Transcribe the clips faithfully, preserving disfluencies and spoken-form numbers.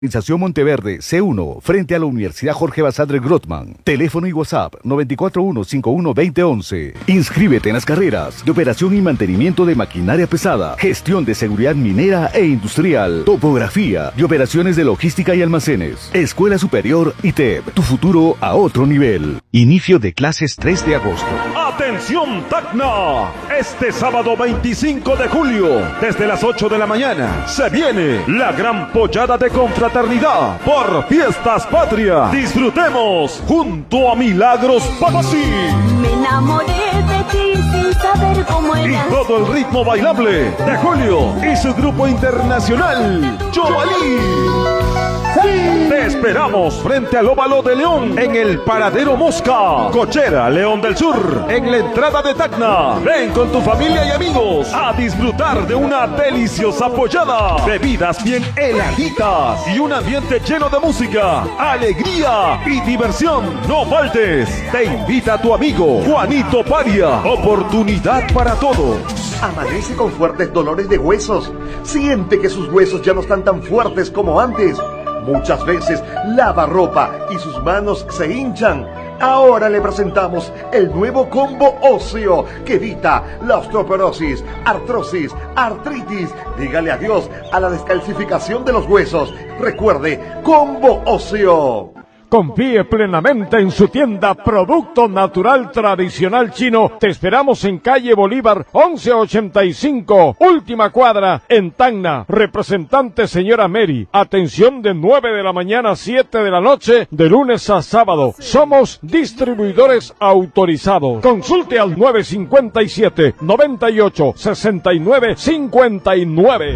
Organización Monteverde, C uno, frente a la Universidad Jorge Basadre Grothman. Teléfono y WhatsApp nueve cuatro uno, cinco uno dos cero once. Inscríbete en las carreras de operación y mantenimiento de maquinaria pesada, gestión de seguridad minera e industrial, topografía y operaciones de logística y almacenes. Escuela Superior I T E P, tu futuro a otro nivel. Inicio de clases tres de agosto. ¡Atención Tacna! Este sábado veinticinco de julio, desde las ocho de la mañana, se viene la gran pollada de confraternidad por Fiestas Patria. Disfrutemos junto a Milagros Papasí. Me enamoré de ti sin saber cómo eras. Y todo el ritmo bailable de Julio y su grupo internacional, Yovalí. Te esperamos frente al Óvalo de León en el Paradero Mosca, Cochera, León del Sur, en la entrada de Tacna. Ven con tu familia y amigos a disfrutar de una deliciosa pollada, bebidas bien heladitas y un ambiente lleno de música, alegría y diversión. No faltes. Te invita tu amigo Juanito Paria. Oportunidad para todos. Amanece con fuertes dolores de huesos. Siente que sus huesos ya no están tan fuertes como antes. Muchas veces lava ropa y sus manos se hinchan. Ahora le presentamos el nuevo combo óseo que evita la osteoporosis, artrosis, artritis. Dígale adiós a la descalcificación de los huesos. Recuerde, combo óseo. Confíe plenamente en su tienda Producto Natural Tradicional Chino. Te esperamos en calle Bolívar once ochenta y cinco, última cuadra, en Tacna. Representante señora Mary. Atención de nueve de la mañana a siete de la noche, de lunes a sábado. Somos distribuidores autorizados. Consulte al nueve cinco siete, noventa y ocho, sesenta y nueve cincuenta y nueve.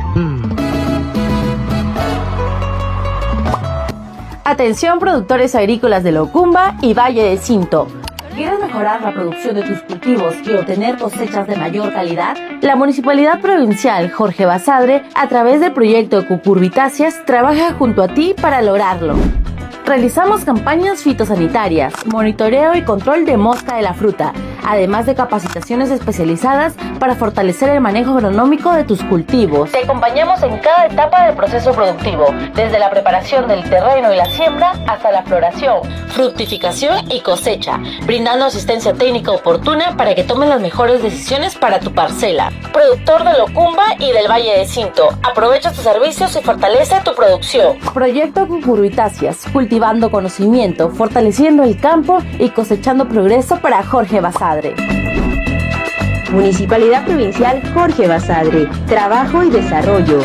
Atención productores agrícolas de Locumba y Valle de Cinto. ¿Quieres mejorar la producción de tus cultivos y obtener cosechas de mayor calidad? La Municipalidad Provincial Jorge Basadre, a través del proyecto Cucurbitáceas, trabaja junto a ti para lograrlo. Realizamos campañas fitosanitarias, monitoreo y control de mosca de la fruta, además de capacitaciones especializadas para fortalecer el manejo agronómico de tus cultivos. Te acompañamos en cada etapa del proceso productivo, desde la preparación del terreno y la siembra hasta la floración, fructificación y cosecha, brindando asistencia técnica oportuna para que tomes las mejores decisiones para tu parcela. Productor de Locumba y del Valle de Cinto, aprovecha tus servicios y fortalece tu producción. Proyecto Cucurbitáceas, cultivando conocimiento, fortaleciendo el campo y cosechando progreso para Jorge Basadre. Municipalidad Provincial Jorge Basadre, trabajo y desarrollo.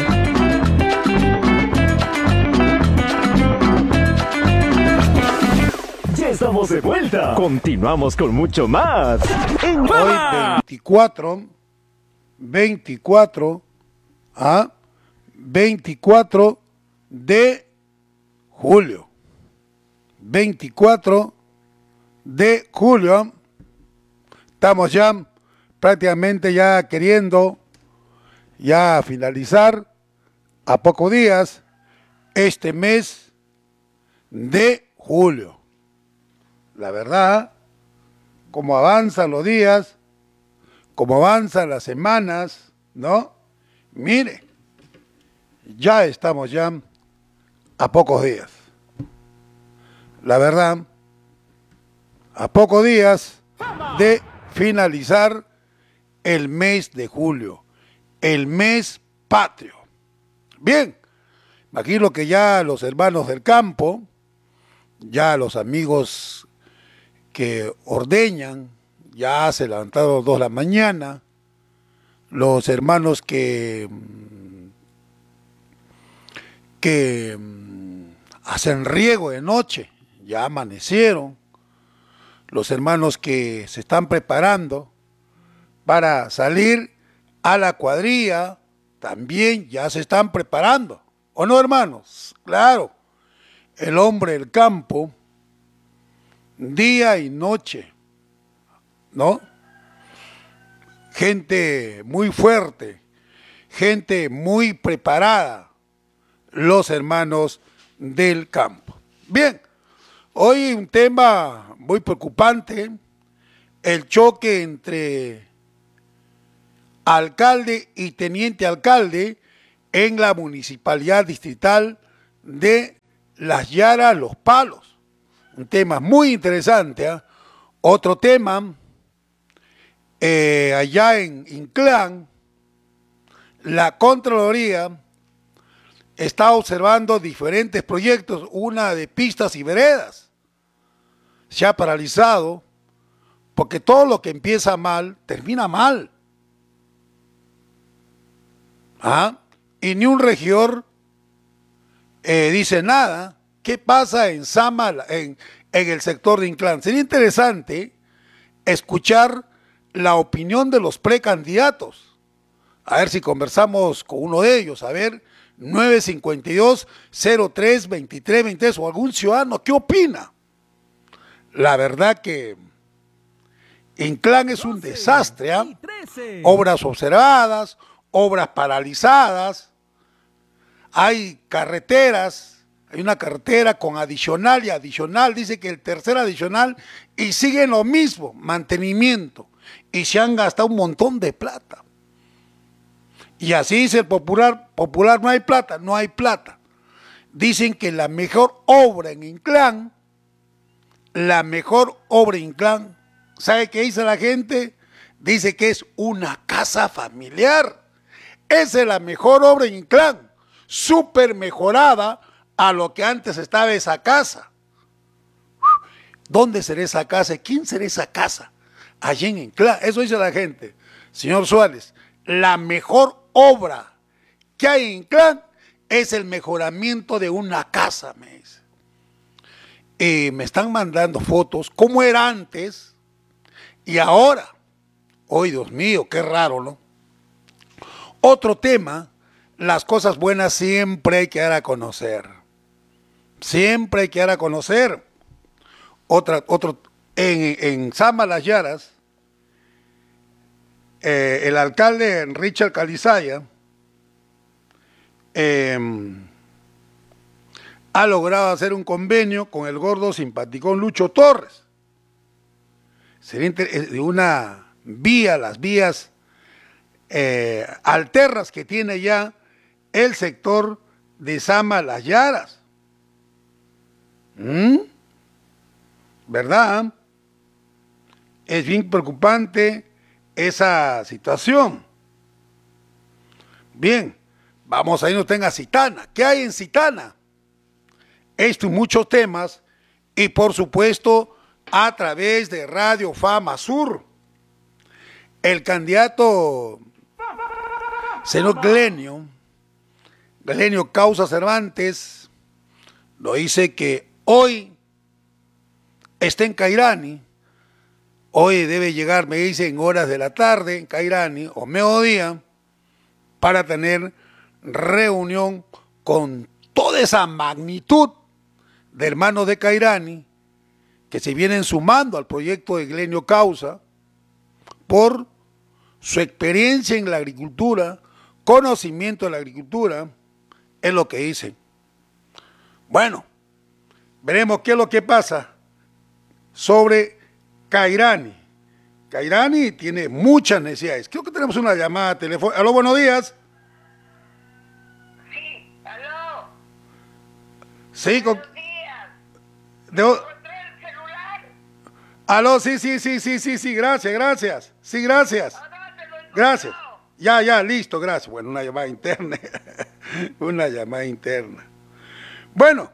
Ya estamos de vuelta. Continuamos con mucho más. En Hoy veinticuatro, veinticuatro, a veinticuatro de julio. veinticuatro de julio. Estamos ya prácticamente ya queriendo ya finalizar a pocos días este mes de julio. La verdad, como avanzan los días, como avanzan las semanas, ¿no? Mire, ya estamos ya a pocos días. La verdad, a pocos días de finalizar el mes de julio, el mes patrio. Bien, imagino que ya los hermanos del campo, ya los amigos que ordeñan, ya se levantaron a las dos de la mañana, los hermanos que, que hacen riego de noche, ya amanecieron, los hermanos que se están preparando para salir a la cuadrilla, también ya se están preparando, ¿o no, hermanos? Claro, el hombre del campo, día y noche, ¿no? Gente muy fuerte, gente muy preparada, los hermanos del campo. Bien, hoy un tema muy preocupante, el choque entre alcalde y teniente alcalde en la municipalidad distrital de las yaras, los palos. Un tema muy interesante. ¿eh? Otro tema, eh, allá en Inclán, la Contraloría está observando diferentes proyectos, una de pistas y veredas. Se ha paralizado porque todo lo que empieza mal, termina mal. ¿Ah? Y ni un regidor eh, dice nada. ¿Qué pasa en Sama, en, en el sector de Inclán? Sería interesante escuchar la opinión de los precandidatos. A ver si conversamos con uno de ellos. A ver, nueve cinco dos, cero tres, veintitrés veintitrés o algún ciudadano, ¿qué opina? La verdad que Inclán es un desastre. ¿eh? Obras observadas, obras paralizadas, hay carreteras. Hay una carretera con adicional y adicional, dice que el tercer adicional, y siguen lo mismo, mantenimiento, y se han gastado un montón de plata. Y así dice el popular, popular no hay plata, no hay plata. Dicen que la mejor obra en Inclán, la mejor obra en Inclán, ¿sabe qué dice la gente? Dice que es una casa familiar. Esa es la mejor obra en Inclán, súper mejorada a lo que antes estaba esa casa. ¿Dónde será esa casa? ¿Quién será esa casa? Allí en Inclán. Eso dice la gente. Señor Suárez, la mejor obra que hay en Inclán es el mejoramiento de una casa, me dice. Y me están mandando fotos, cómo era antes y ahora. Hoy, Dios mío, qué raro, ¿no? Otro tema, las cosas buenas siempre hay que dar a conocer. Siempre hay que dar a conocer. Otra, otro, en, en Sama Las Yaras, eh, el alcalde Richard Calizaya eh, ha logrado hacer un convenio con el gordo simpaticón Lucho Torres. Sería de una vía, las vías eh, alternas que tiene ya el sector de Sama Las Yaras. ¿Mm? ¿Verdad? Es bien preocupante esa situación. Bien, vamos a irnos a Citana. ¿Qué hay en Citana? Esto y muchos temas, y por supuesto a través de Radio Fama Sur. El candidato señor Glenio, Glenio Causa Cervantes, lo dice que hoy está en Cairani, hoy debe llegar, me dice, en horas de la tarde en Cairani o mediodía, para tener reunión con toda esa magnitud de hermanos de Cairani que se vienen sumando al proyecto de Glenio Causa por su experiencia en la agricultura, conocimiento de la agricultura, es lo que dicen. Bueno, veremos qué es lo que pasa sobre Cairani. Cairani tiene muchas necesidades. Creo que tenemos una llamada telefónica. Aló, buenos días. Sí, aló. Sí, con... Buenos días. De... ¿Encontré el celular? Aló, sí, sí, sí, sí, sí, sí, gracias, gracias. Sí, gracias. ¿A dónde lo encontró? Gracias. Ya, ya, listo, gracias. Bueno, una llamada interna. Una llamada interna. Bueno,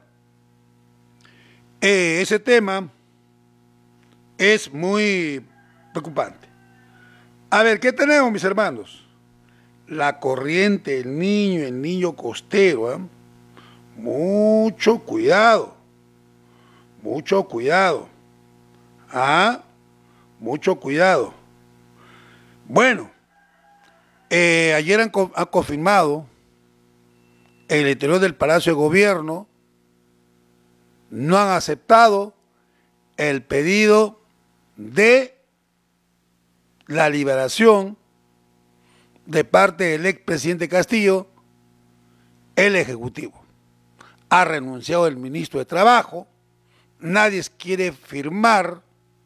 eh, ese tema es muy preocupante. A ver, ¿qué tenemos, mis hermanos? La corriente, el niño, el niño costero. ¿eh? Mucho cuidado. Mucho cuidado. Ah, mucho cuidado. Bueno, eh, ayer han, han confirmado en el interior del Palacio de Gobierno, no han aceptado el pedido de la liberación de parte del expresidente Castillo. El Ejecutivo ha renunciado el ministro de Trabajo, nadie quiere firmar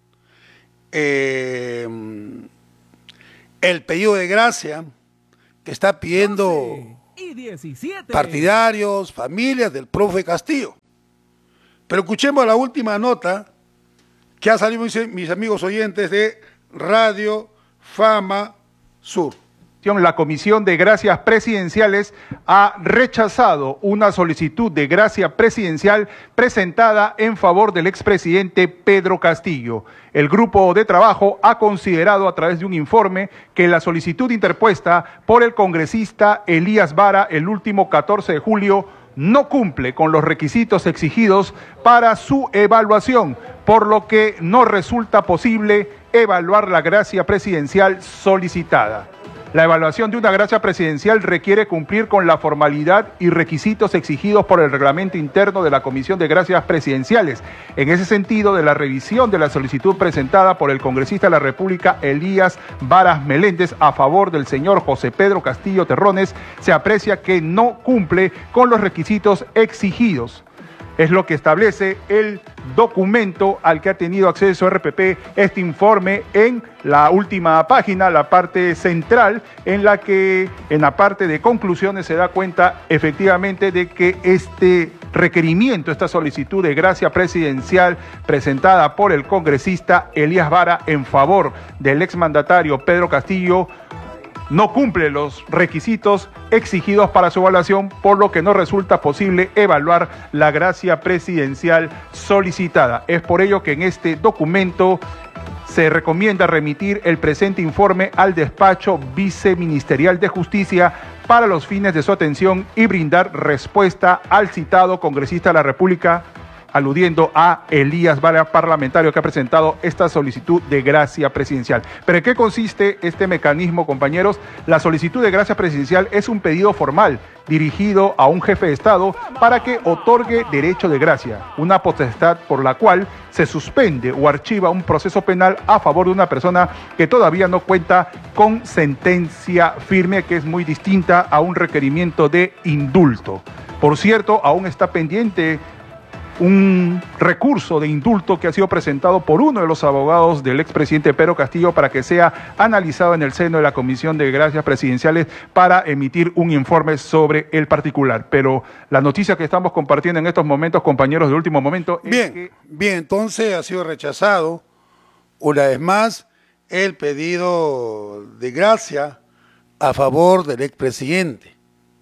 eh, el pedido de gracia que está pidiendo y diecisiete. Partidarios, familias del profe Castillo. Pero escuchemos la última nota que ha salido, mis amigos oyentes, de Radio Fama Sur. La Comisión de Gracias Presidenciales ha rechazado una solicitud de gracia presidencial presentada en favor del expresidente Pedro Castillo. El grupo de trabajo ha considerado a través de un informe que la solicitud interpuesta por el congresista Elías Vara el último catorce de julio no cumple con los requisitos exigidos para su evaluación, por lo que no resulta posible evaluar la gracia presidencial solicitada. La evaluación de una gracia presidencial requiere cumplir con la formalidad y requisitos exigidos por el reglamento interno de la Comisión de Gracias Presidenciales. En ese sentido, de la revisión de la solicitud presentada por el congresista de la República Elías Varas Meléndez a favor del señor José Pedro Castillo Terrones, se aprecia que no cumple con los requisitos exigidos. Es lo que establece el documento al que ha tenido acceso R P P, este informe en la última página, la parte central, en la que en la parte de conclusiones se da cuenta efectivamente de que este requerimiento, esta solicitud de gracia presidencial presentada por el congresista Elías Vara en favor del exmandatario Pedro Castillo no cumple los requisitos exigidos para su evaluación, por lo que no resulta posible evaluar la gracia presidencial solicitada. Es por ello que en este documento se recomienda remitir el presente informe al despacho viceministerial de Justicia para los fines de su atención y brindar respuesta al citado congresista de la República, aludiendo a Elías Vara, parlamentario que ha presentado esta solicitud de gracia presidencial. ¿Pero en qué consiste este mecanismo, compañeros? La solicitud de gracia presidencial es un pedido formal dirigido a un jefe de Estado para que otorgue derecho de gracia, una potestad por la cual se suspende o archiva un proceso penal a favor de una persona que todavía no cuenta con sentencia firme, que es muy distinta a un requerimiento de indulto. Por cierto, aún está pendiente un recurso de indulto que ha sido presentado por uno de los abogados del expresidente Pedro Castillo para que sea analizado en el seno de la Comisión de Gracias Presidenciales para emitir un informe sobre el particular. Pero la noticia que estamos compartiendo en estos momentos, compañeros de último momento, es bien, que... bien, entonces ha sido rechazado una vez más el pedido de gracia a favor del expresidente.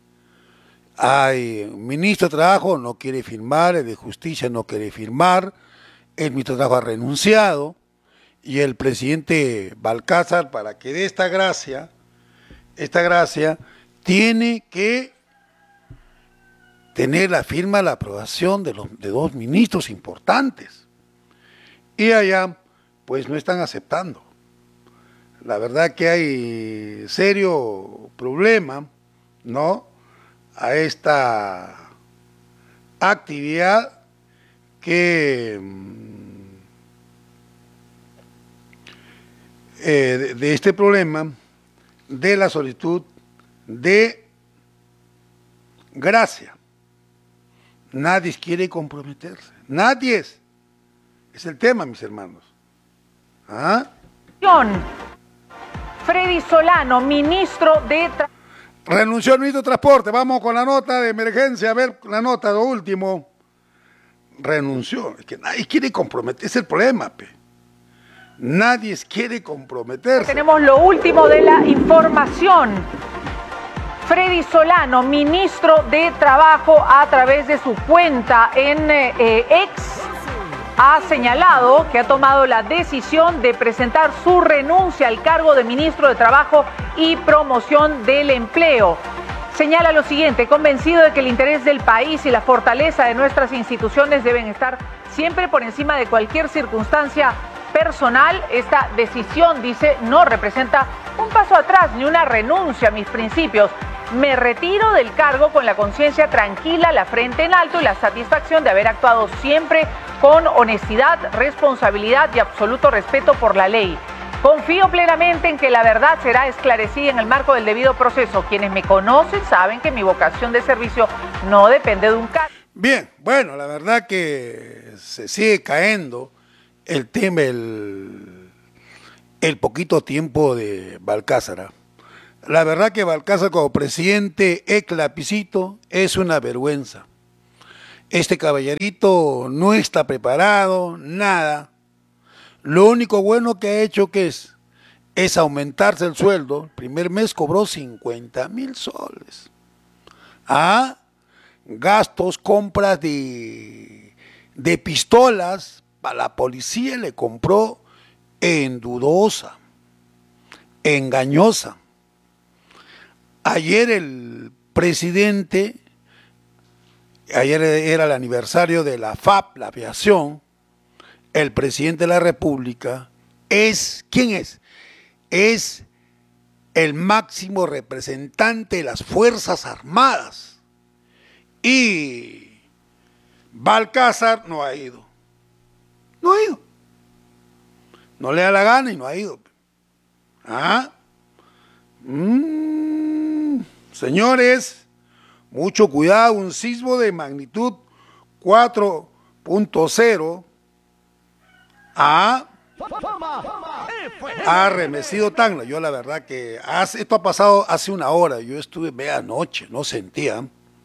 Hay un ministro de Trabajo, no quiere firmar, el de Justicia no quiere firmar, el ministro de Trabajo ha renunciado y el presidente Balcázar, para que dé esta gracia, esta gracia, tiene que tener la firma, la aprobación de, los, de dos ministros importantes. Y allá, pues no están aceptando. La verdad que hay serio problema, ¿no?, a esta actividad que eh, de, de este problema de la solicitud de gracia. Nadie quiere comprometerse, nadie es. Es el tema, mis hermanos. ¿Ah? Freddy Solano, ministro de Trabajo. Renunció el ministro de Transporte. Vamos con la nota de emergencia, a ver la nota, lo último. Renunció. Es que nadie quiere comprometerse, es el problema, pe. Nadie quiere comprometerse. Tenemos lo último de la información. Freddy Solano, ministro de Trabajo, a través de su cuenta en eh, X, ha señalado que ha tomado la decisión de presentar su renuncia al cargo de ministro de Trabajo y Promoción del Empleo. Señala lo siguiente: convencido de que el interés del país y la fortaleza de nuestras instituciones deben estar siempre por encima de cualquier circunstancia personal, esta decisión, dice, no representa un paso atrás ni una renuncia a mis principios. Me retiro del cargo con la conciencia tranquila, la frente en alto y la satisfacción de haber actuado siempre con honestidad, responsabilidad y absoluto respeto por la ley. Confío plenamente en que la verdad será esclarecida en el marco del debido proceso. Quienes me conocen saben que mi vocación de servicio no depende de un cargo. Bien, bueno, la verdad que se sigue cayendo el tema, el, el poquito tiempo de Balcázar. La verdad que Balcázar como presidente ex lapicito es una vergüenza. Este caballerito no está preparado, nada. Lo único bueno que ha hecho que es, es aumentarse el sueldo. El primer mes cobró cincuenta mil soles. Ah, gastos, compras de, de pistolas para la policía le compró en dudosa, engañosa. Ayer el presidente, ayer era el aniversario de la F A P, la aviación, el presidente de la República es, ¿quién es? Es el máximo representante de las Fuerzas Armadas. Y Balcázar no ha ido. No ha ido. No le da la gana y no ha ido. ¿Ah? Mm, señores, mucho cuidado, un sismo de magnitud cuatro punto cero ha, ha arremecido Tacna. Yo la verdad que hace, esto ha pasado hace una hora, yo estuve media noche, no sentía,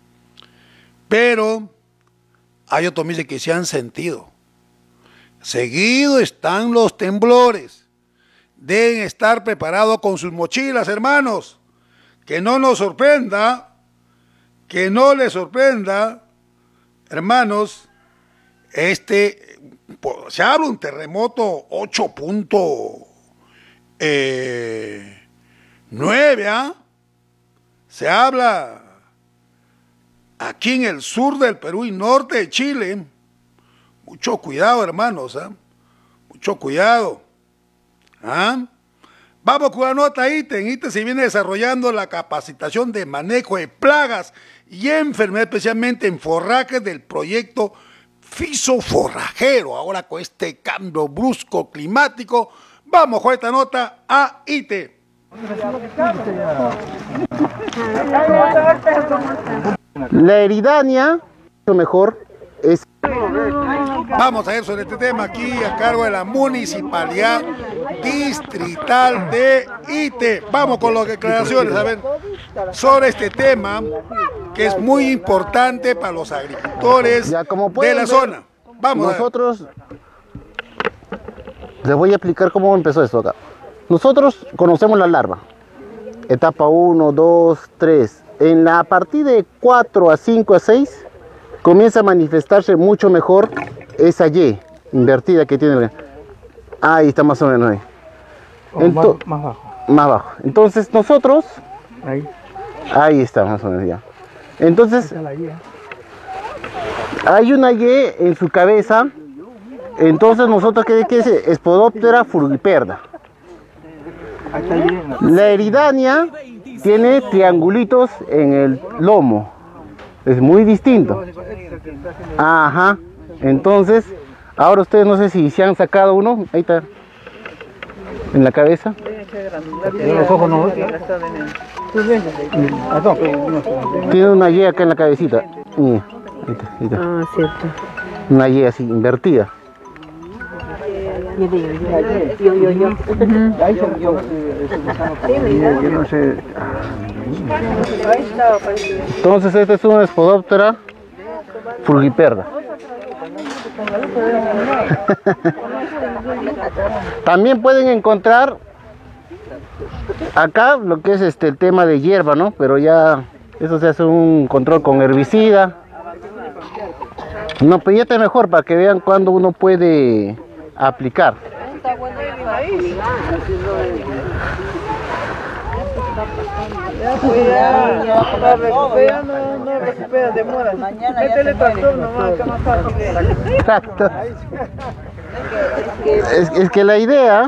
pero hay otros que dicen que se han sentido. Seguido están los temblores. Deben estar preparados con sus mochilas, hermanos. Que no nos sorprenda, que no les sorprenda, hermanos, este, se habla un terremoto ocho punto nueve, ¿ah? Se habla aquí en el sur del Perú y norte de Chile. Mucho cuidado, hermanos, ¿ah? Mucho cuidado. ¿Ah? Vamos con la nota I T E. En I T E se viene desarrollando la capacitación de manejo de plagas y enfermedades, especialmente en forrajes del proyecto Fisoforrajero. Ahora con este cambio brusco climático, vamos con esta nota a I T E. La eridania, lo mejor, es... Vamos a ver sobre este tema aquí a cargo de la Municipalidad Distrital de I T E. Vamos con las declaraciones, a ver, sobre este tema que es muy importante para los agricultores ya, como de la ver, zona. Vamos. Nosotros, les voy a explicar cómo empezó esto acá. Nosotros conocemos la larva, etapa uno, dos, tres. En la a partir de cuatro a cinco a seis comienza a manifestarse mucho mejor esa Y invertida que tiene. Ahí está más o menos ahí. Ento más, más bajo. Más bajo. Entonces nosotros... Ahí. Ahí está más o menos ya. Entonces... Hay una Y en su cabeza. Entonces nosotros, ¿qué es? Spodoptera frugiperda. La eridania tiene triangulitos en el lomo. Es muy distinto. Ajá. Entonces, ahora ustedes no sé si se han sacado uno. Ahí está. En la cabeza. Los ojos no. Tiene una Y acá en la cabecita. Ahí está, ahí está. Ah, cierto. Una Y así, invertida. Yo, yo, yo. Entonces esta es una Spodoptera frugiperda. También pueden encontrar acá lo que es este el tema de hierba, ¿no? Pero ya eso se hace un control con herbicida. No, pero ya está mejor para que vean cuando uno puede aplicar. Exacto. Es, es que la idea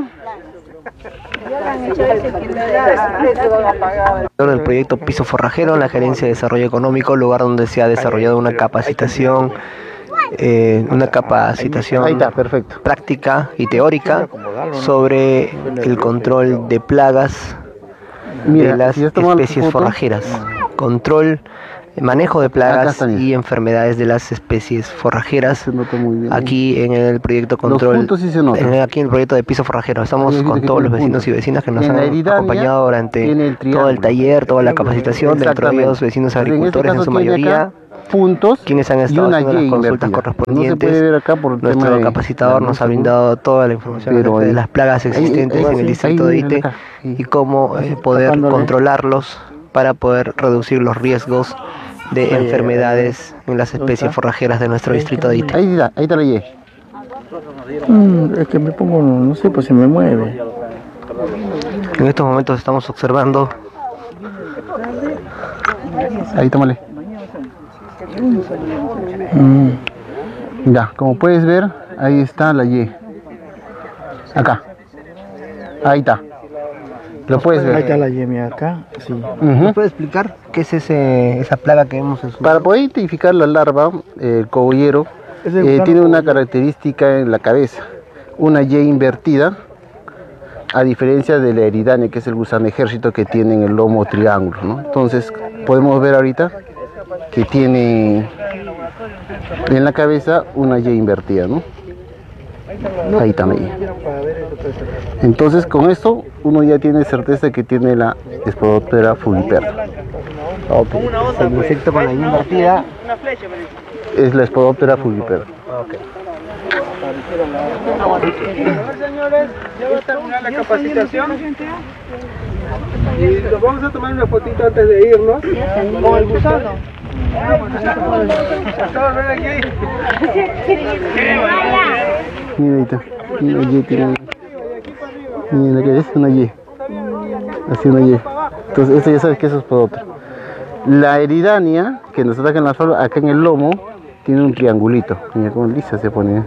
en el proyecto Piso Forrajero, en la Gerencia de Desarrollo Económico, lugar donde se ha desarrollado una capacitación Eh, una capacitación Ahí está, perfecto. práctica y teórica sobre el control de plagas. Mira, de las si especies forrajeras, control manejo de plagas y enfermedades de las especies forrajeras. Aquí en el proyecto control, sí se nota. en, aquí en el proyecto de piso forrajero, estamos con todos los vecinos y vecinas que nos En han la eridania acompañado durante el todo el taller, toda la capacitación, dentro de ellos vecinos agricultores en, este en su mayoría, acá, puntos quienes han estado haciendo las consultas correspondientes. No se puede ver acá por Nuestro capacitador nos ha brindado toda la información de las plagas existentes ahí, ahí, en el distrito ahí, de Ite y cómo eh, poder controlarlos para poder reducir los riesgos de ahí, enfermedades ahí, ahí. en las especies forrajeras de nuestro distrito de Ite. Ahí está, ahí está la Y. Mm, es que me pongo, no sé, pues se me mueve. En estos momentos estamos observando. Ahí, tómale. Mm. Ya, como puedes ver, ahí está la Y. Acá. Ahí está. Lo puedes ver. Ahí está la Y, mira, acá. Sí. Uh-huh. ¿Me puede explicar qué es ese, esa plaga que vemos en su... Para poder identificar la larva, el cogollero eh, tiene una característica en la cabeza, una Y invertida, a diferencia de la eridania, que es el gusano ejército que tiene en el lomo triángulo, ¿no? Entonces, podemos ver ahorita que tiene en la cabeza una Y invertida, ¿no? Ahí también. Entonces, con esto uno ya tiene certeza que tiene la Spodoptera fuliperda. Okay. El insecto con la Y invertida es la Spodoptera fuliperda. Okay. Señores, ya va a terminar la capacitación y nos vamos a tomar una fotito antes de irnos con el gusano. Mira, ahí está. Una Y tiene. Mira, que es una Y. Así una Y. Entonces, esto ya sabes que eso es Spodoptera. La eridania, que nos ataca en la flor, acá en el lomo, tiene un triangulito. Mira cómo lisa se pone.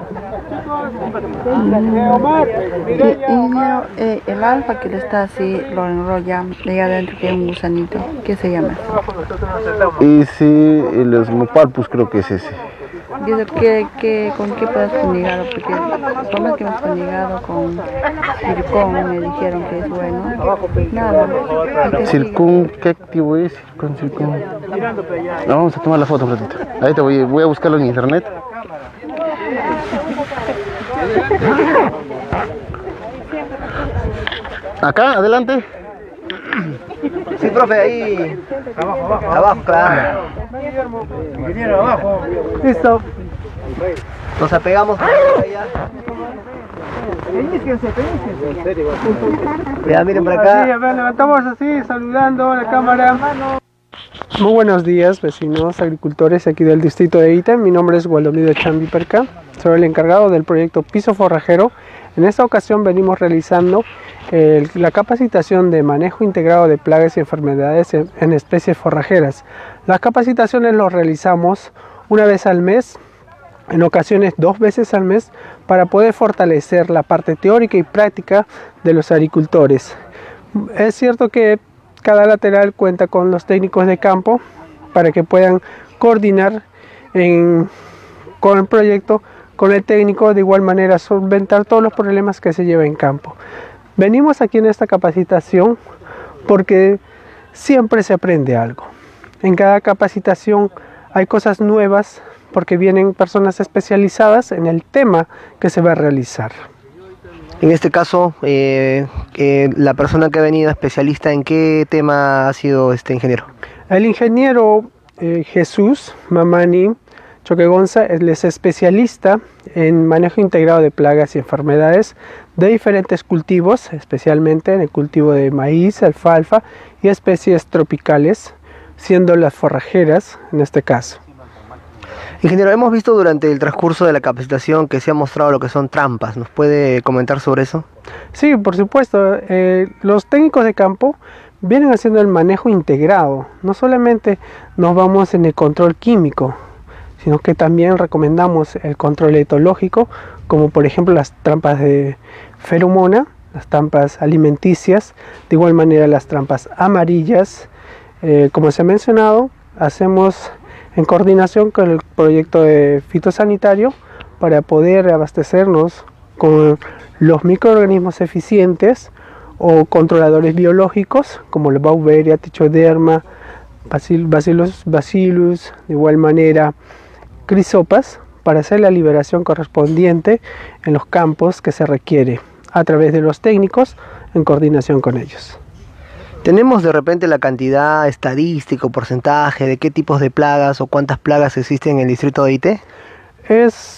Ingeniero, eh, el alfa que le está así, lo enrolla, de ahí adentro que hay un gusanito, ¿qué se llama? Ese, el Osmopalpus creo que es ese. Dice que, que con qué puedes fumigarlo, porque como es que hemos fumigado con circón, me dijeron que es bueno. Nada. Circón, ¿qué activo es? Con circón. No, vamos a tomar la foto un ratito. Ahí te voy, voy a buscarlo en internet. Acá, adelante. Sí, profe, ahí. Abajo, abajo. Abajo, claro. Ingeniero, abajo. Listo. Nos apegamos allá. Ya, miren por acá. Sí, a ver, levantamos así, saludando a la cámara. Muy buenos días, vecinos agricultores aquí del distrito de Ite. Mi nombre es Gualdomiro Chambi Perca. Soy el encargado del proyecto Piso Forrajero. En esta ocasión venimos realizando eh, la capacitación de manejo integrado de plagas y enfermedades en, en especies forrajeras. Las capacitaciones las realizamos una vez al mes, en ocasiones dos veces al mes, para poder fortalecer la parte teórica y práctica de los agricultores. Es cierto que cada lateral cuenta con los técnicos de campo para que puedan coordinar en, con el proyecto, con el técnico, de igual manera solventar todos los problemas que se llevan en campo. Venimos aquí en esta capacitación porque siempre se aprende algo. En cada capacitación hay cosas nuevas porque vienen personas especializadas en el tema que se va a realizar. En este caso, eh, eh, la persona que ha venido especialista, ¿en qué tema ha sido este ingeniero? El ingeniero eh, Jesús Mamani Choquegonza, él es especialista en manejo integrado de plagas y enfermedades de diferentes cultivos, especialmente en el cultivo de maíz, alfalfa y especies tropicales, siendo las forrajeras en este caso. Ingeniero, hemos visto durante el transcurso de la capacitación que se ha mostrado lo que son trampas. ¿Nos puede comentar sobre eso? Sí, por supuesto. Eh, los técnicos de campo vienen haciendo el manejo integrado. No solamente nos vamos en el control químico, sino que también recomendamos el control etológico, como por ejemplo las trampas de feromona, las trampas alimenticias, de igual manera las trampas amarillas. Eh, como se ha mencionado, hacemos en coordinación con el proyecto de fitosanitario para poder abastecernos con los microorganismos eficientes o controladores biológicos como la Beauveria, Trichoderma, Bacillus, bacillus, de igual manera crisopas, para hacer la liberación correspondiente en los campos que se requiere a través de los técnicos en coordinación con ellos. ¿Tenemos de repente la cantidad estadística o porcentaje de qué tipos de plagas o cuántas plagas existen en el distrito de Ité? Es